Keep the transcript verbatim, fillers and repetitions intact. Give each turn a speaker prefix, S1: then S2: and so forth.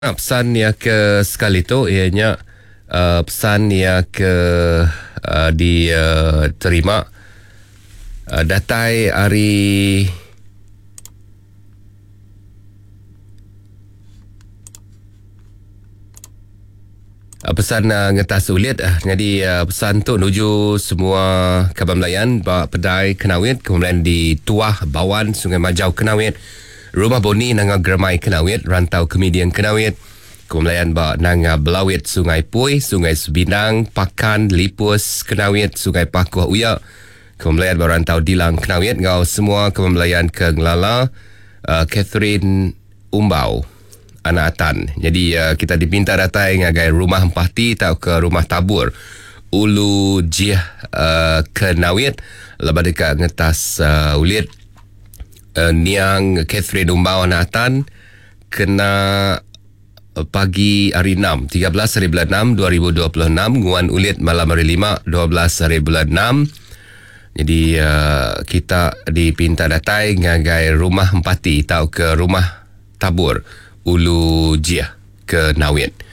S1: Pesan yang ke sekali tu ianya uh, pesan yang ke uh, diterima uh, datai hari uh, pesan uh, ngetas ulit uh, jadi uh, pesan tu nuju semua Kaban Melayan Pedai Kenawit, kemudian di Tuah Bawan Sungai Majau Kenawit, Rumah Boni nanga Germai Kenawit, Rantau Kemidian Kenawit, Kemelayan ba nanga Belawit Sungai Pui, Sungai Subinang, Pakan, Lipus Kenawit, Sungai Pakuh Uya, Kemelayan ba Rantau Dilang Kenawit, ngau semua Kemelayan ke Ngelala, uh, Catherine Umbau, Anak Atan. Jadi uh, kita dipinta datai ngagai rumah empati tau ke rumah tabur Ulu Jih uh, Kenawit, lepas dekat ngetas uh, ulit uh, Niang Catherine Umbau Anak Atan kena pagi hari enam, tiga belas hari bulan enam dua ribu dua puluh enam, nguan ulit malam hari lima, dua belas hari bulan enam. Jadi uh, kita dipinta datai ngagai rumah empati tau ke rumah tabur Ulu Jih ke Nawit.